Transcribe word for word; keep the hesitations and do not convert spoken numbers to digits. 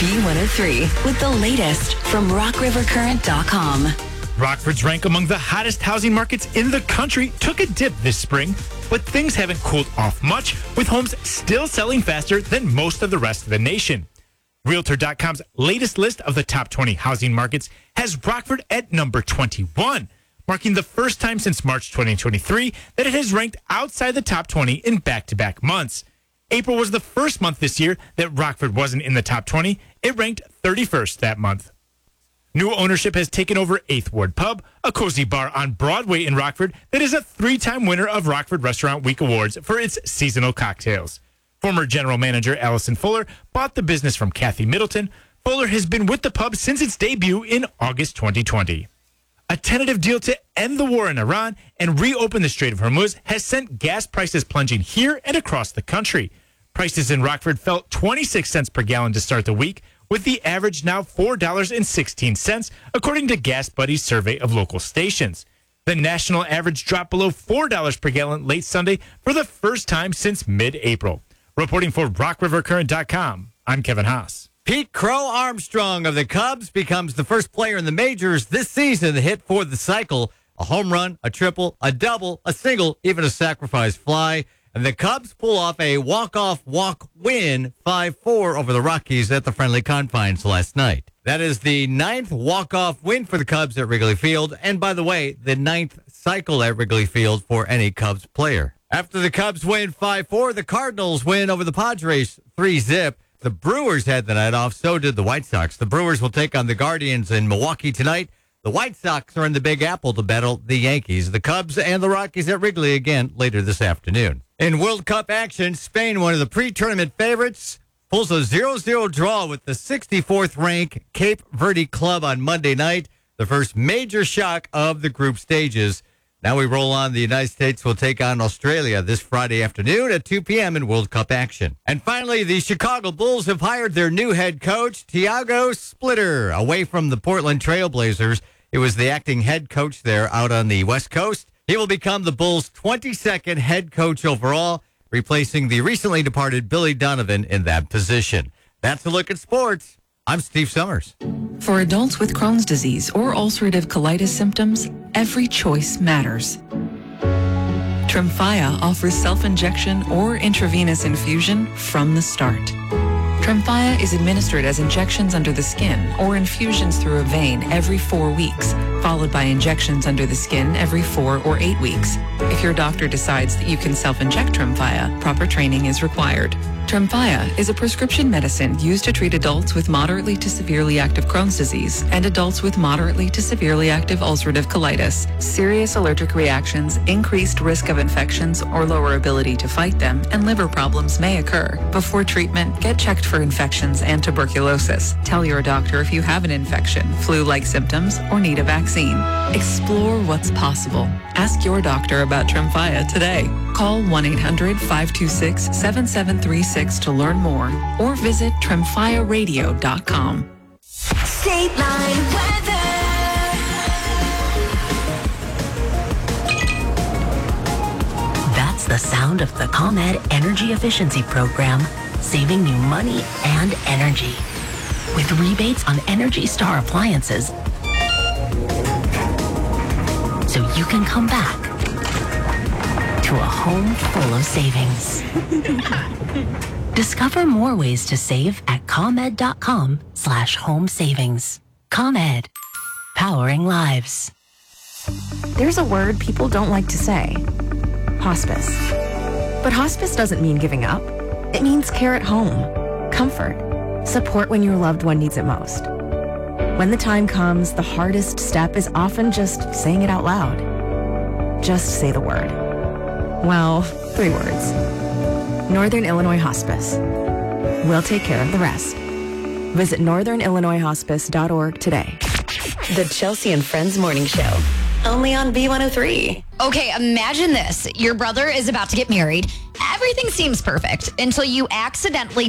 B one oh three with the latest from rock river current dot com. Rockford's rank among the hottest housing markets in the country took a dip this spring, but things haven't cooled off much, with homes still selling faster than most of the rest of the nation. Realtor dot com's latest list of the top twenty housing markets has Rockford at number twenty-one, marking the first time since March twenty twenty-three that it has ranked outside the top twenty in back-to-back months. April was the first month this year that Rockford wasn't in the top twenty. It ranked thirty-first that month. New ownership has taken over eighth Ward Pub, a cozy bar on Broadway in Rockford that is a three-time winner of Rockford Restaurant Week Awards for its seasonal cocktails. Former general manager Allison Fuller bought the business from Kathy Middleton. Fuller has been with the pub since its debut in August twenty twenty. A tentative deal to end the war in Iran and reopen the Strait of Hormuz has sent gas prices plunging here and across the country. Prices in Rockford fell twenty-six cents per gallon to start the week, with the average now four dollars and sixteen cents, according to Gas Buddy's survey of local stations. The national average dropped below four dollars per gallon late Sunday for the first time since mid-April. Reporting for rock river current dot com, I'm Kevin Haas. Pete Crow Armstrong of the Cubs becomes the first player in the majors this season to hit for the cycle. A home run, a triple, a double, a single, even a sacrifice fly. And the Cubs pull off a walk-off walk win five four over the Rockies at the friendly confines last night. That is the ninth walk-off win for the Cubs at Wrigley Field. And by the way, the ninth cycle at Wrigley Field for any Cubs player. After the Cubs win five four, the Cardinals win over the Padres three zip. The Brewers had the night off, so did the White Sox. The Brewers will take on the Guardians in Milwaukee tonight. The White Sox are in the Big Apple to battle the Yankees. The Cubs and the Rockies at Wrigley again later this afternoon. In World Cup action, Spain, one of the pre-tournament favorites, pulls a zero zero draw with the sixty-fourth ranked Cape Verde club on Monday night, the first major shock of the group stages. Now we roll on. The United States will take on Australia this Friday afternoon at two p.m. in World Cup action. And finally, the Chicago Bulls have hired their new head coach, Tiago Splitter, away from the Portland Trail Blazers. It was the acting head coach there out on the West Coast. He will become the Bulls' twenty-second head coach overall, replacing the recently departed Billy Donovan in that position. That's a look at sports. I'm Steve Summers. For adults with Crohn's disease or ulcerative colitis symptoms, every choice matters. Tremfya offers self-injection or intravenous infusion from the start. Tremfya is administered as injections under the skin or infusions through a vein every four weeks, followed by injections under the skin every four or eight weeks. If your doctor decides that you can self-inject Tremfya, proper training is required. Tremfya is a prescription medicine used to treat adults with moderately to severely active Crohn's disease and adults with moderately to severely active ulcerative colitis. Serious allergic reactions, increased risk of infections or lower ability to fight them, and liver problems may occur. Before treatment, get checked for infections and tuberculosis. Tell your doctor if you have an infection, flu-like symptoms, or need a vaccine. Explore what's possible. Ask your doctor about Tremfya today. Call one eight hundred five two six seven seven three six to learn more or visit tremfya radio dot com. State Line weather. That's the sound of the ComEd Energy Efficiency Program, saving you money and energy. With rebates on Energy Star appliances, so you can come back to a home full of savings. Discover more ways to save at ComEd.com slash home savings. ComEd, powering lives. There's a word people don't like to say, hospice. But hospice doesn't mean giving up. It means care at home, comfort, support when your loved one needs it most. When the time comes, the hardest step is often just saying it out loud. Just say the word. Well, three words. Northern Illinois Hospice. We'll take care of the rest. Visit northern illinois hospice dot org today. The Chelsea and Friends Morning Show, only on B one oh three. Okay, imagine this. Your brother is about to get married. Everything seems perfect until you accidentally